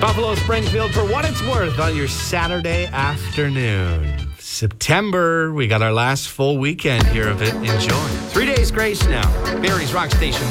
Buffalo Springfield for what it's worth on your Saturday afternoon. September, we got our last full weekend here of it. Enjoy. 3 days grace now. Barry's Rock Station